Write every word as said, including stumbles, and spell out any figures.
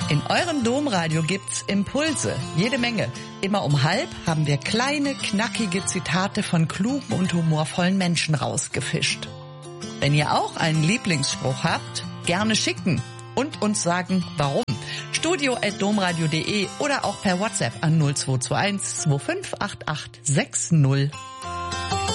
In eurem Domradio gibt's Impulse, jede Menge. Immer um halb haben wir kleine, knackige Zitate von klugen und humorvollen Menschen rausgefischt. Wenn ihr auch einen Lieblingsspruch habt, gerne schicken und uns sagen, warum. studio at domradio punkt de oder auch per WhatsApp an null zwei zwei eins zwei fünf acht acht sechs null.